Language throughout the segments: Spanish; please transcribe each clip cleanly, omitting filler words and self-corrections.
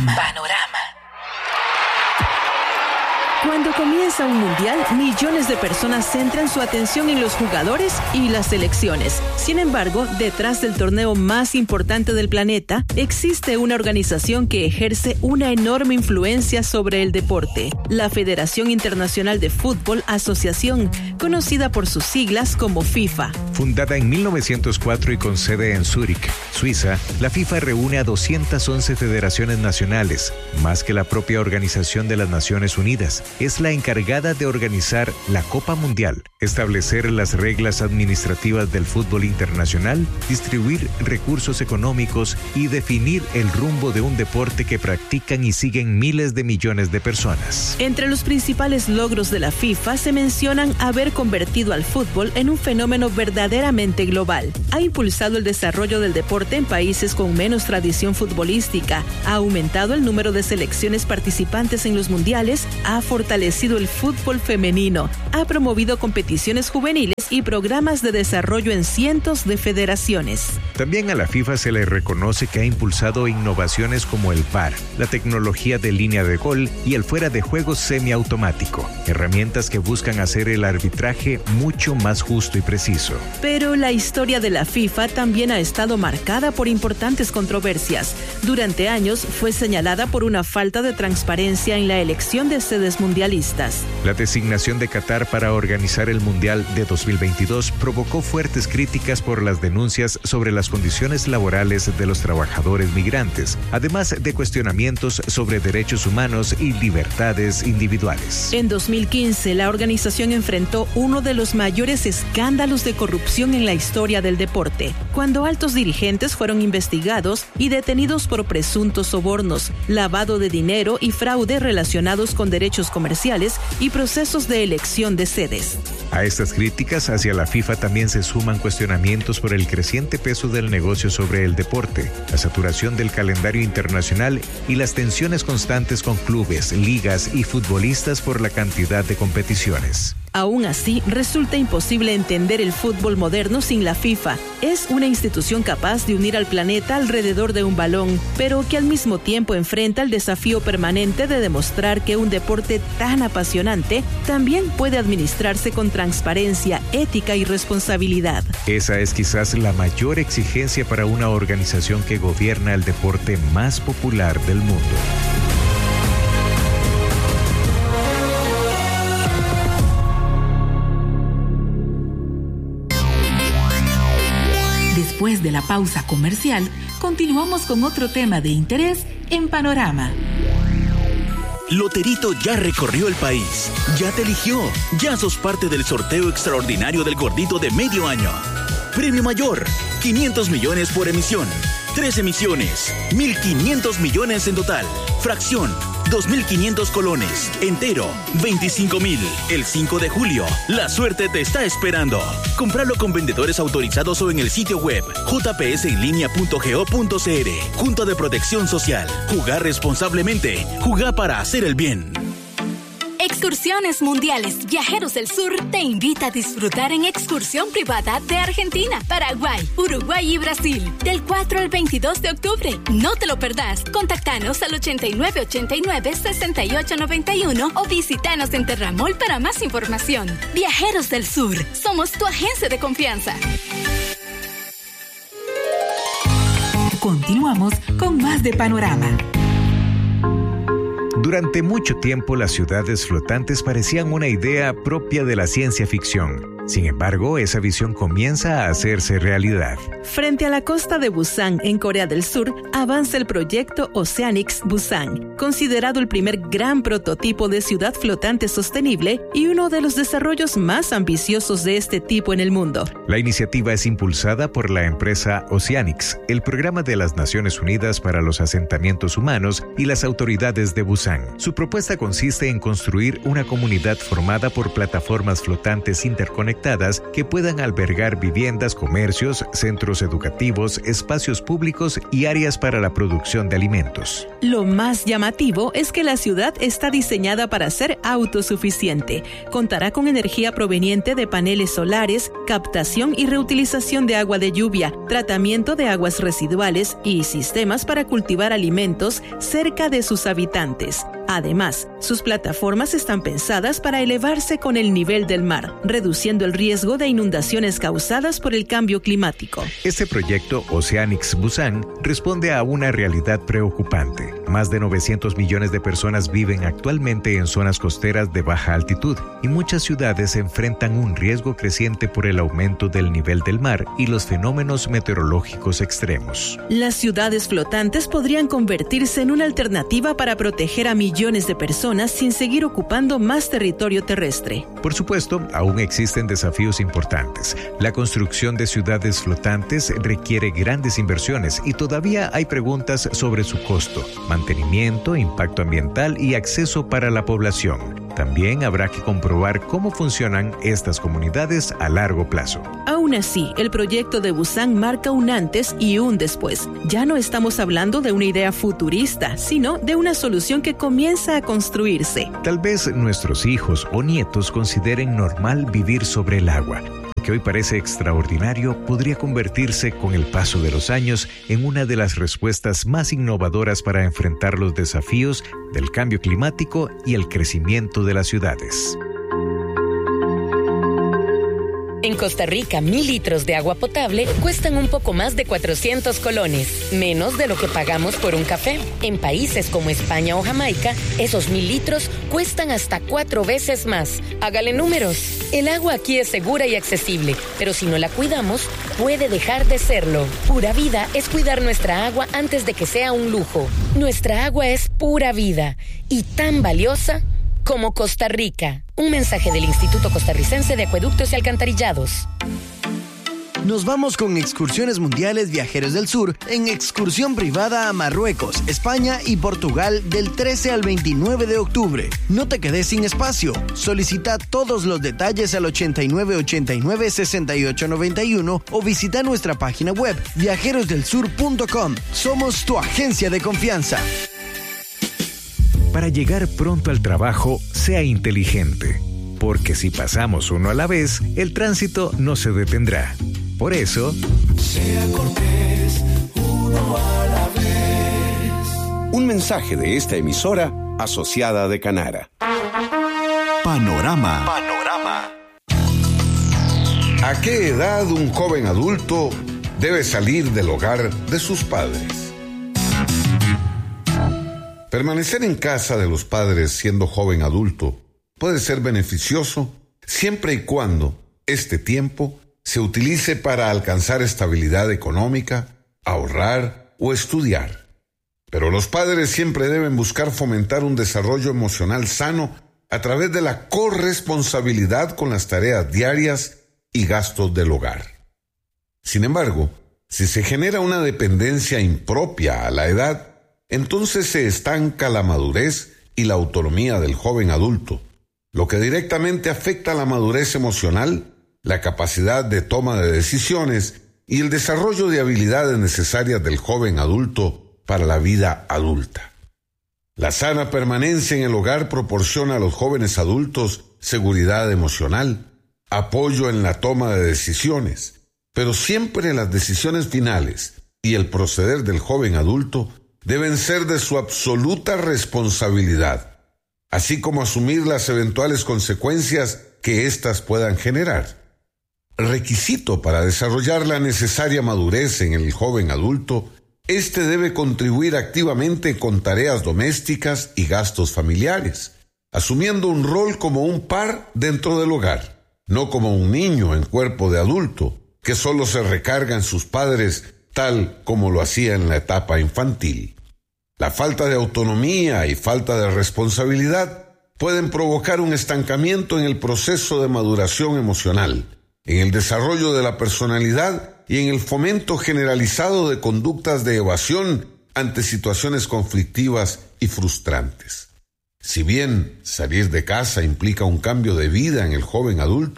Panorama. Cuando comienza un mundial, millones de personas centran su atención en los jugadores y las selecciones. Sin embargo, detrás del torneo más importante del planeta, existe una organización que ejerce una enorme influencia sobre el deporte: la Federación Internacional de Fútbol Asociación, conocida por sus siglas como FIFA. Fundada en 1904 y con sede en Zúrich, Suiza, la FIFA reúne a 211 federaciones nacionales, más que la propia Organización de las Naciones Unidas. Es la encargada de organizar la Copa Mundial, establecer las reglas administrativas del fútbol internacional, distribuir recursos económicos y definir el rumbo de un deporte que practican y siguen miles de millones de personas. Entre los principales logros de la FIFA se mencionan haber convertido al fútbol en un fenómeno verdaderamente global. Ha impulsado el desarrollo del deporte en países con menos tradición futbolística, ha aumentado el número de selecciones participantes en los mundiales, ha fortalecido el fútbol femenino, ha promovido competiciones juveniles y programas de desarrollo en cientos de federaciones. También a la FIFA se le reconoce que ha impulsado innovaciones como el VAR, la tecnología de línea de gol y el fuera de juego semiautomático, herramientas que buscan hacer el arbitraje mucho más justo y preciso. Pero la historia de la FIFA también ha estado marcada por importantes controversias. Durante años fue señalada por una falta de transparencia en la elección de sedes mundialistas. La designación de Qatar para organizar el Mundial de 2022 provocó fuertes críticas por las denuncias sobre las condiciones laborales de los trabajadores migrantes, además de cuestionamientos sobre derechos humanos y libertades individuales. En 2015, la organización enfrentó uno de los mayores escándalos de corrupción en la historia del deporte, cuando altos dirigentes fueron investigados y detenidos por presuntos sobornos, lavado de dinero y fraude relacionados con derechos comerciales y procesos de elección de sedes. A estas críticas hacia la FIFA también se suman cuestionamientos por el creciente peso del negocio sobre el deporte, la saturación del calendario internacional y las tensiones constantes con clubes, ligas y futbolistas por la cantidad de competiciones. Aún así, resulta imposible entender el fútbol moderno sin la FIFA. Es una institución capaz de unir al planeta alrededor de un balón, pero que al mismo tiempo enfrenta el desafío permanente de demostrar que un deporte tan apasionante también puede administrarse con transparencia, ética y responsabilidad. Esa es quizás la mayor exigencia para una organización que gobierna el deporte más popular del mundo. Después de la pausa comercial, continuamos con otro tema de interés en Panorama. Loterito ya recorrió el país, ya te eligió, ya sos parte del sorteo extraordinario del gordito de medio año. Premio mayor, 500 millones por emisión. 3 emisiones, 1.500 millones en total. Fracción, 2.500 colones. Entero, 25.000. El 5 de julio, la suerte te está esperando. Cómpralo con vendedores autorizados o en el sitio web jpsenlinea.go.cr. Junta de Protección Social. Jugar responsablemente. Jugar para hacer el bien. Excursiones Mundiales Viajeros del Sur te invita a disfrutar en excursión privada de Argentina, Paraguay, Uruguay y Brasil del 4 al 22 de octubre. No te lo perdás. Contactanos al 8989-6891 o visítanos en Terramol para más información. Viajeros del Sur, somos tu agencia de confianza. Continuamos con más de Panorama. Durante mucho tiempo, las ciudades flotantes parecían una idea propia de la ciencia ficción. Sin embargo, esa visión comienza a hacerse realidad. Frente a la costa de Busan, en Corea del Sur, avanza el proyecto Oceanics Busan, considerado el primer gran prototipo de ciudad flotante sostenible y uno de los desarrollos más ambiciosos de este tipo en el mundo. La iniciativa es impulsada por la empresa Oceanics, el programa de las Naciones Unidas para los asentamientos humanos y las autoridades de Busan. Su propuesta consiste en construir una comunidad formada por plataformas flotantes interconectadas conectadas que puedan albergar viviendas, comercios, centros educativos, espacios públicos y áreas para la producción de alimentos. Lo más llamativo es que la ciudad está diseñada para ser autosuficiente. Contará con energía proveniente de paneles solares, captación y reutilización de agua de lluvia, tratamiento de aguas residuales y sistemas para cultivar alimentos cerca de sus habitantes. Además, sus plataformas están pensadas para elevarse con el nivel del mar, reduciendo el riesgo de inundaciones causadas por el cambio climático. Este proyecto Oceanics Busan responde a una realidad preocupante. Más de 900 millones de personas viven actualmente en zonas costeras de baja altitud y muchas ciudades enfrentan un riesgo creciente por el aumento del nivel del mar y los fenómenos meteorológicos extremos. Las ciudades flotantes podrían convertirse en una alternativa para proteger a millones de personas sin seguir ocupando más territorio terrestre. Por supuesto, aún existen desafíos importantes. La construcción de ciudades flotantes requiere grandes inversiones y todavía hay preguntas sobre su costo, mantenimiento, impacto ambiental y acceso para la población. También habrá que comprobar cómo funcionan estas comunidades a largo plazo. Aún así, el proyecto de Busan marca un antes y un después. Ya no estamos hablando de una idea futurista, sino de una solución que comienza a construirse. Tal vez nuestros hijos o nietos consideren normal vivir sobre el agua. Que hoy parece extraordinario, podría convertirse con el paso de los años en una de las respuestas más innovadoras para enfrentar los desafíos del cambio climático y el crecimiento de las ciudades. En Costa Rica, 1,000 litros de agua potable cuestan un poco más de 400 colones, menos de lo que pagamos por un café. En países como España o Jamaica, esos 1,000 litros cuestan hasta 4 veces más. Hágale números. El agua aquí es segura y accesible, pero si no la cuidamos, puede dejar de serlo. Pura Vida es cuidar nuestra agua antes de que sea un lujo. Nuestra agua es pura vida y tan valiosa como Costa Rica. Un mensaje del Instituto Costarricense de Acueductos y Alcantarillados. Nos vamos con Excursiones Mundiales Viajeros del Sur en excursión privada a Marruecos, España y Portugal del 13 al 29 de octubre. No te quedes sin espacio. Solicita todos los detalles al 8989-6891 o visita nuestra página web viajerosdelsur.com. Somos tu agencia de confianza. Para llegar pronto al trabajo, sea inteligente, porque si pasamos uno a la vez, el tránsito no se detendrá. Por eso, sea cortés, uno a la vez. Un mensaje de esta emisora asociada de Canara. Panorama. ¿A qué edad un joven adulto debe salir del hogar de sus padres? Permanecer en casa de los padres siendo joven adulto puede ser beneficioso siempre y cuando este tiempo se utilice para alcanzar estabilidad económica, ahorrar o estudiar. Pero los padres siempre deben buscar fomentar un desarrollo emocional sano a través de la corresponsabilidad con las tareas diarias y gastos del hogar. Sin embargo, si se genera una dependencia impropia a la edad, entonces se estanca la madurez y la autonomía del joven adulto, lo que directamente afecta la madurez emocional, la capacidad de toma de decisiones y el desarrollo de habilidades necesarias del joven adulto para la vida adulta. La sana permanencia en el hogar proporciona a los jóvenes adultos seguridad emocional, apoyo en la toma de decisiones, pero siempre las decisiones finales y el proceder del joven adulto deben ser de su absoluta responsabilidad, así como asumir las eventuales consecuencias que éstas puedan generar. Requisito para desarrollar la necesaria madurez en el joven adulto, éste debe contribuir activamente con tareas domésticas y gastos familiares, asumiendo un rol como un par dentro del hogar, no como un niño en cuerpo de adulto, que solo se recarga en sus padres tal como lo hacía en la etapa infantil. La falta de autonomía y falta de responsabilidad pueden provocar un estancamiento en el proceso de maduración emocional, en el desarrollo de la personalidad y en el fomento generalizado de conductas de evasión ante situaciones conflictivas y frustrantes. Si bien salir de casa implica un cambio de vida en el joven adulto,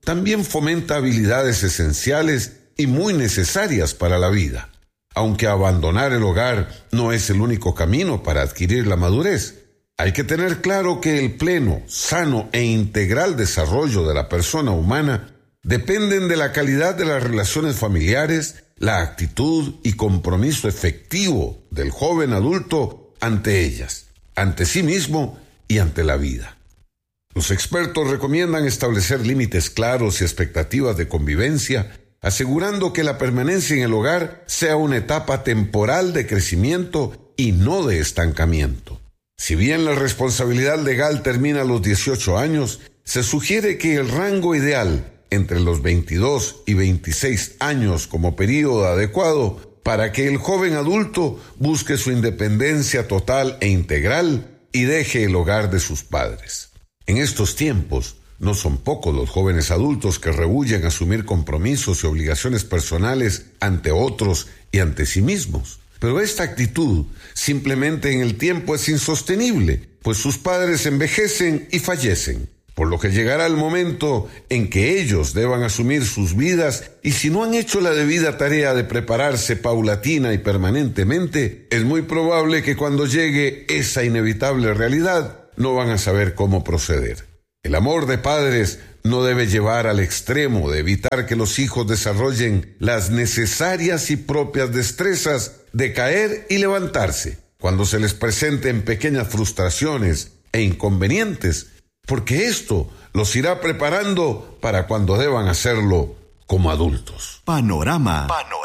también fomenta habilidades esenciales y muy necesarias para la vida. Aunque abandonar el hogar no es el único camino para adquirir la madurez, hay que tener claro que el pleno, sano e integral desarrollo de la persona humana dependen de la calidad de las relaciones familiares, la actitud y compromiso efectivo del joven adulto ante ellas, ante sí mismo y ante la vida. Los expertos recomiendan establecer límites claros y expectativas de convivencia, asegurando que la permanencia en el hogar sea una etapa temporal de crecimiento y no de estancamiento. Si bien la responsabilidad legal termina a los 18 años, se sugiere que el rango ideal entre los 22 y 26 años como período adecuado para que el joven adulto busque su independencia total e integral y deje el hogar de sus padres. En estos tiempos, no son pocos los jóvenes adultos que rehúyen asumir compromisos y obligaciones personales ante otros y ante sí mismos. Pero esta actitud simplemente en el tiempo es insostenible, pues sus padres envejecen y fallecen, por lo que llegará el momento en que ellos deban asumir sus vidas y si no han hecho la debida tarea de prepararse paulatina y permanentemente, es muy probable que cuando llegue esa inevitable realidad no van a saber cómo proceder. El amor de padres no debe llevar al extremo de evitar que los hijos desarrollen las necesarias y propias destrezas de caer y levantarse cuando se les presenten pequeñas frustraciones e inconvenientes, porque esto los irá preparando para cuando deban hacerlo como adultos. Panorama.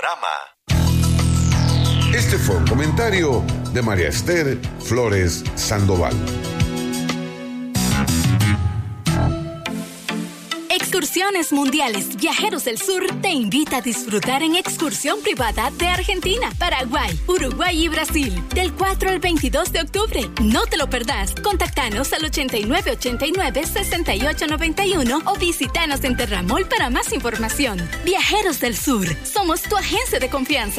Este fue un comentario de María Esther Flores Sandoval. Excursiones Mundiales Viajeros del Sur te invita a disfrutar en excursión privada de Argentina, Paraguay, Uruguay y Brasil del 4 al 22 de octubre. No te lo perdás. Contactanos al 8989-6891 o visítanos en Terramol para más información. Viajeros del Sur, somos tu agencia de confianza.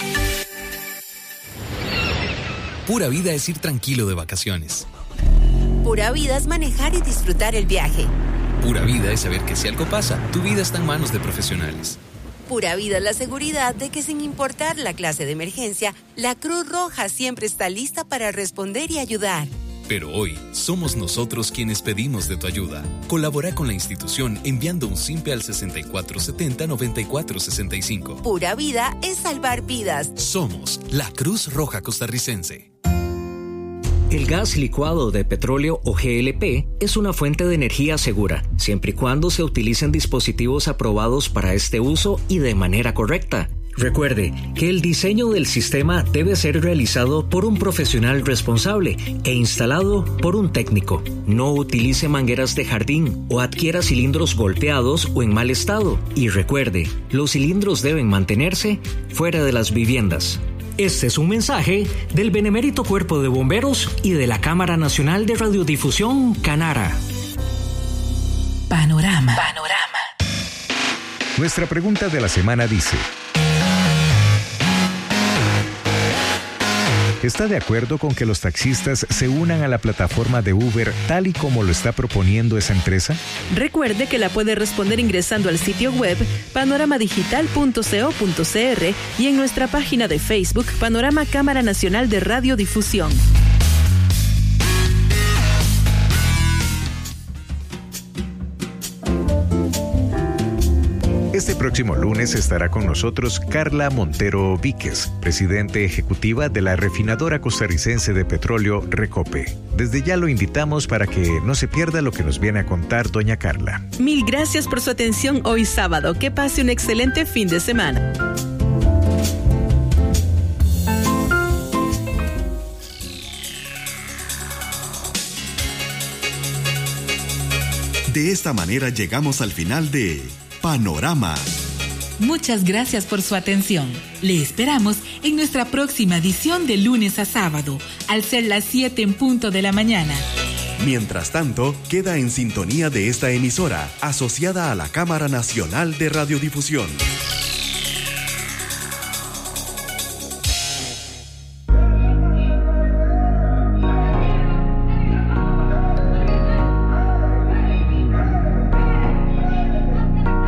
Pura vida es ir tranquilo de vacaciones. Pura vida es manejar y disfrutar el viaje. Pura vida es saber que si algo pasa, tu vida está en manos de profesionales. Pura vida es la seguridad de que sin importar la clase de emergencia, la Cruz Roja siempre está lista para responder y ayudar. Pero hoy, somos nosotros quienes pedimos de tu ayuda. Colabora con la institución enviando un simpe al 6470-9465. Pura vida es salvar vidas. Somos la Cruz Roja Costarricense. El gas licuado de petróleo o GLP es una fuente de energía segura, siempre y cuando se utilicen dispositivos aprobados para este uso y de manera correcta. Recuerde que el diseño del sistema debe ser realizado por un profesional responsable e instalado por un técnico. No utilice mangueras de jardín o adquiera cilindros golpeados o en mal estado. Y recuerde, los cilindros deben mantenerse fuera de las viviendas. Este es un mensaje del Benemérito Cuerpo de Bomberos y de la Cámara Nacional de Radiodifusión, Canara. Panorama. Nuestra pregunta de la semana dice: ¿está de acuerdo con que los taxistas se unan a la plataforma de Uber tal y como lo está proponiendo esa empresa? Recuerde que la puede responder ingresando al sitio web panoramadigital.co.cr y en nuestra página de Facebook Panorama Cámara Nacional de Radiodifusión. Este próximo lunes estará con nosotros Carla Montero Víquez, presidente ejecutiva de la refinadora costarricense de petróleo Recope. Desde ya lo invitamos para que no se pierda lo que nos viene a contar doña Carla. Mil gracias por su atención hoy sábado. Que pase un excelente fin de semana. De esta manera llegamos al final de Panorama. Muchas gracias por su atención. Le esperamos en nuestra próxima edición de lunes a sábado, al ser las 7 en punto de la mañana. Mientras tanto, queda en sintonía de esta emisora, asociada a la Cámara Nacional de Radiodifusión.